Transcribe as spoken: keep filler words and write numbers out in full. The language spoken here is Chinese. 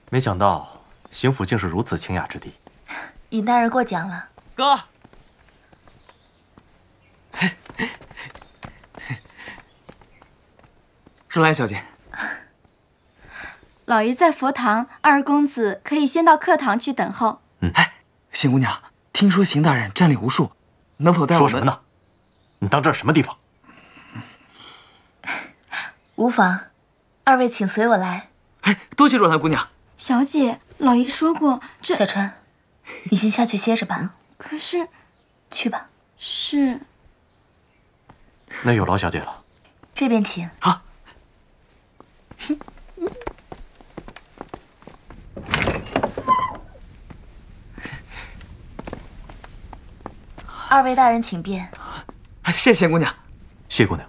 没想到邢府竟是如此清雅之地。 尹大人过奖了。 哥，若兰小姐， 老爷在佛堂，二公子可以先到客堂去等候。 嗯， 哎，邢姑娘，听说邢大人战力无数，能否带我们？ 说什么呢？你当这是什么地方？ 无妨，二位请随我来。 哎，多谢若兰姑娘。 小姐，老爷说过这。 小川，你先下去歇着吧。 可是， 去吧。 是。 那有劳小姐了。 这边请。 好。 二位大人请便。 谢谢姑娘。 谢姑娘。